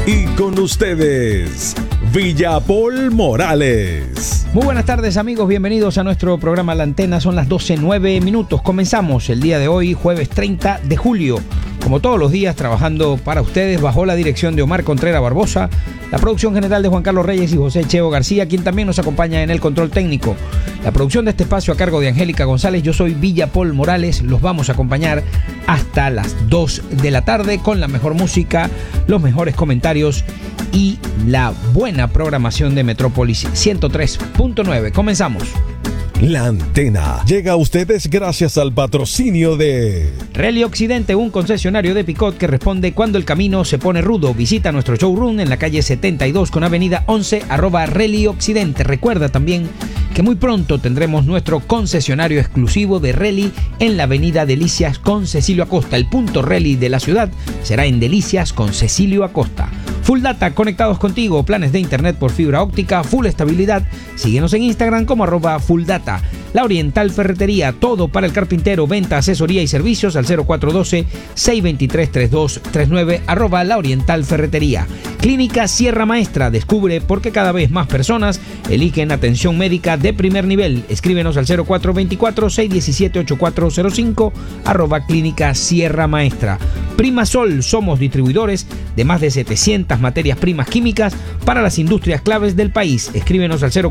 Y con ustedes, Villapol Morales. Muy buenas tardes, amigos, bienvenidos a nuestro programa La Antena. Son las 12:09. Comenzamos el día de hoy, jueves 30 de julio. Como todos los días, trabajando para ustedes bajo la dirección de Omar Contreras Barbosa, la producción general de Juan Carlos Reyes y José Cheo García, quien también nos acompaña en el control técnico. La producción de este espacio a cargo de Angélica González. Yo soy Villapol Morales. Los vamos a acompañar hasta las 2 de la tarde con la mejor música, los mejores comentarios y la buena programación de Metrópolis 103.9. Comenzamos. La Antena llega a ustedes gracias al patrocinio de Rally Occidente, un concesionario de Picot que responde cuando el camino se pone rudo. Visita nuestro showroom en la calle 72 con avenida 11, @Rally Occidente. Recuerda también que muy pronto tendremos nuestro concesionario exclusivo de Rally en la avenida Delicias con Cecilio Acosta. El punto Rally de la ciudad será en Delicias con Cecilio Acosta. Full Data, conectados contigo, planes de internet por fibra óptica, full estabilidad. Síguenos en Instagram como @Full Data. La Oriental Ferretería, todo para el carpintero, venta, asesoría y servicios al 0412-623-3239, @La Oriental Ferretería. Clínica Sierra Maestra, descubre por qué cada vez más personas eligen atención médica de primer nivel. Escríbenos al 0424-617-8405, @Clínica Sierra Maestra. Primasol, somos distribuidores de más de 700 materias primas químicas para las industrias claves del país. Escríbenos al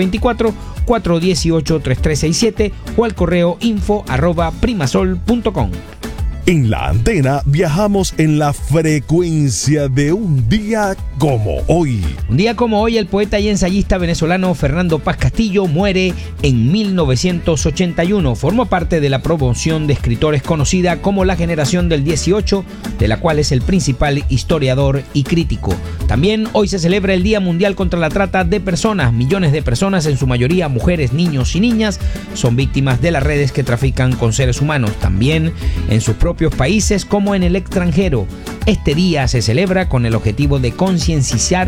0424-418-3367 o al correo info@primasol.com. En La Antena viajamos en la frecuencia de un día como hoy. Un día como hoy, el poeta y ensayista venezolano Fernando Paz Castillo muere en 1981. Formó parte de la promoción de escritores conocida como la generación del 18, de la cual es el principal historiador y crítico. También hoy se celebra el Día Mundial contra la Trata de Personas. Millones de personas, en su mayoría mujeres, niños y niñas, son víctimas de las redes que trafican con seres humanos. También en sus propios países como en el extranjero. Este día se celebra con el objetivo de concienciar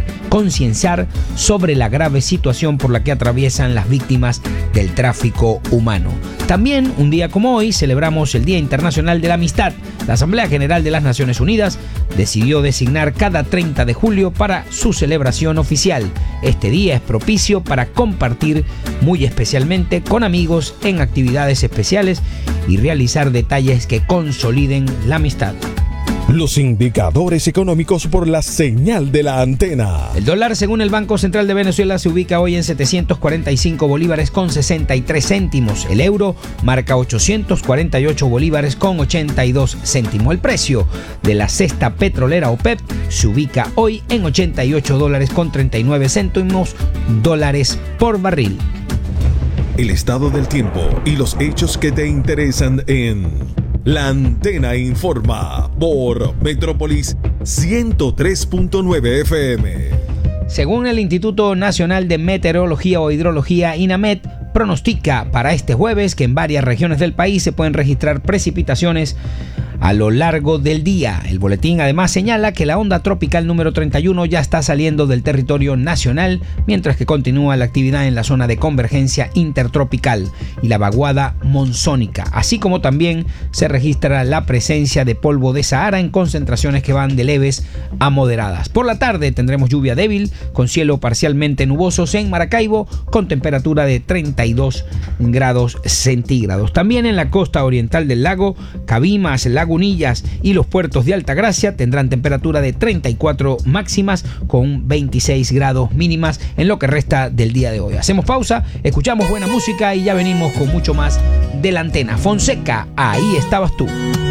sobre la grave situación por la que atraviesan las víctimas del tráfico humano. También, un día como hoy, celebramos el Día Internacional de la Amistad. La Asamblea General de las Naciones Unidas decidió designar cada 30 de julio para su celebración oficial. Este día es propicio para compartir muy especialmente con amigos en actividades especiales y realizar detalles que consoliden la amistad. Los indicadores económicos por la señal de La Antena. El dólar, según el Banco Central de Venezuela, se ubica hoy en 745 bolívares con 63 céntimos. El euro marca 848 bolívares con 82 céntimos. El precio de la cesta petrolera OPEP se ubica hoy en $88 con 39 céntimos dólares por barril. El estado del tiempo y los hechos que te interesan en La Antena Informa por Metrópolis 103.9 FM. Según el Instituto Nacional de Meteorología o Hidrología, INAMET, pronostica para este jueves que en varias regiones del país se pueden registrar precipitaciones a lo largo del día. El boletín además señala que la onda tropical número 31 ya está saliendo del territorio nacional, mientras que continúa la actividad en la zona de convergencia intertropical y la vaguada monzónica, así como también se registra la presencia de polvo de Sahara en concentraciones que van de leves a moderadas. Por la tarde tendremos lluvia débil con cielo parcialmente nubosos en Maracaibo con temperatura de 32 grados centígrados. También en la costa oriental del lago, Cabimas, Lagunillas y los puertos de Altagracia tendrán temperatura de 34 máximas con 26 grados mínimas en lo que resta del día de hoy. Hacemos pausa, escuchamos buena música y ya venimos con mucho más de La Antena. Fonseca, ahí estabas tú.